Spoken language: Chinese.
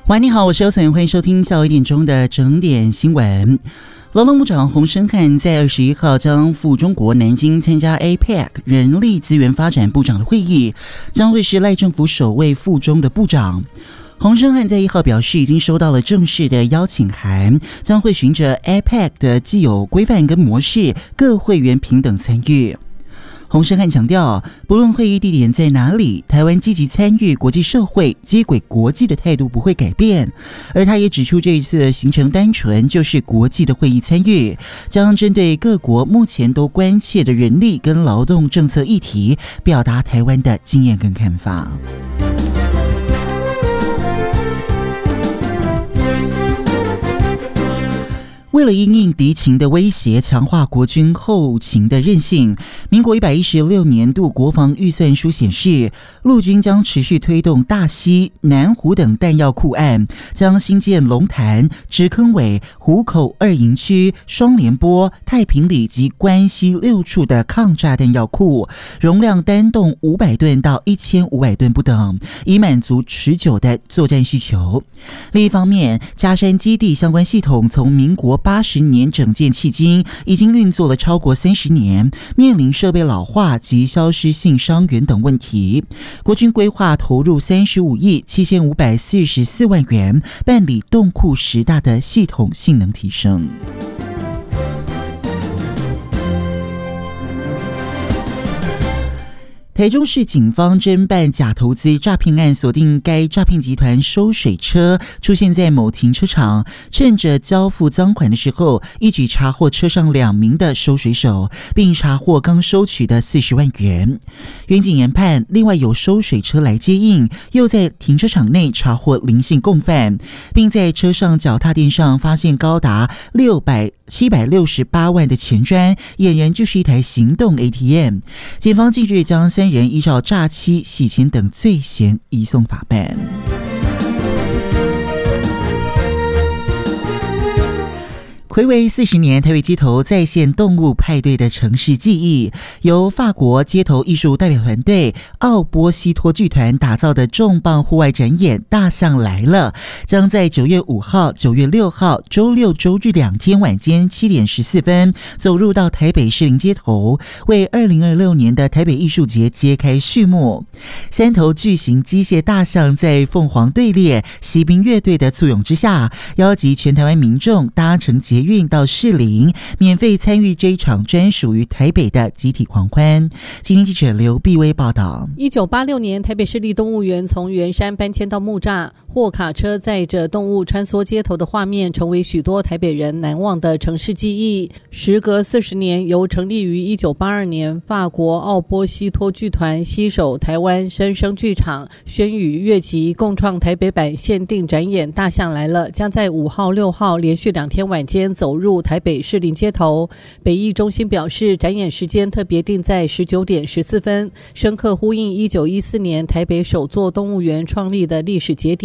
喂，你好，我是欧森，欢迎收听下午1点钟的整点新闻。劳动部长洪申翰在21号将赴中国南京参加 APEC 人力资源发展部长的会议，将会是赖政府首位赴中的部长。洪申翰在1号表示，已经收到了正式的邀请函，将会循着 APEC 的既有规范跟模式，各会员平等参与。洪申翰强调，不论会议地点在哪里，台湾积极参与国际社会、接轨国际的态度不会改变。而他也指出，这一次的行程单纯就是国际的会议参与，将针对各国目前都关切的人力跟劳动政策议题，表达台湾的经验跟看法。为了因应敌情的威胁，强化国军后勤的韧性，民国116年度国防预算书显示，陆军将持续推动大溪、南湖等弹药库案，将新建龙潭、直坑尾、湖口2营区、双连波、太平里及关西6处的抗炸弹药库，容量单栋500吨到1500吨不等，以满足持久的作战需求。另一方面，嘉山基地相关系统从民国80年整建迄今，已经运作了超过30年，面临设备老化及消失性伤员等问题。国军规划投入35亿7544万元，办理动库10大的系统性能提升。台中市警方侦办假投资诈骗案，锁定该诈骗集团收水车出现在某停车场，趁着交付赃款的时候，一举查获车上2名的收水手，并查获刚收取的40万元。远警研判，另外有收水车来接应，又在停车场内查获零性共犯，并在车上脚踏垫上发现高达768万的钱砖，俨然就是一台行动 ATM。检方近日将3人依照诈欺、洗钱等罪嫌移送法办。睽违40年，台北街头再现动物派对的城市记忆，由法国街头艺术代表团队奥波西托剧团打造的重磅户外展演《大象来了》，将在9月5号、9月6号周六周日2天晚间7点14分走入到台北士林街头，为2026年的台北艺术节揭开序幕。3头巨型机械大象在凤凰队列、骑兵乐队的簇拥之下，邀集全台湾民众搭乘捷运到士林，免费参与这一场专属于台北的集体狂欢。今天记者刘碧薇报道 ，1986年台北市立动物园从圆山搬迁到木栅，货卡车载着动物穿梭街头的画面，成为许多台北人难忘的城市记忆。时隔40年，由成立于1982年法国奥波西托剧团携手台湾生声剧场、轩宇乐集共创台北版限定展演《大象来了》，将在5号、6号连续2天晚间走入台北士林街头。北艺中心表示，展演时间特别定在19点14分，深刻呼应1914年台北首座动物园创立的历史节点。